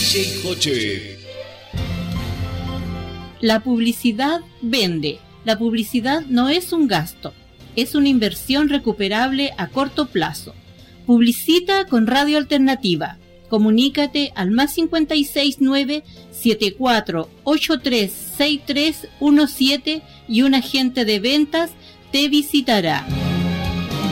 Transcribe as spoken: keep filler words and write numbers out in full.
J Hoche. La publicidad vende. La publicidad no es un gasto, es una inversión recuperable a corto plazo. Publicita con Radio Alternativa. Comunícate al más cinco seis nueve, siete cuatro ocho tres, seis tres uno siete y un agente de ventas te visitará.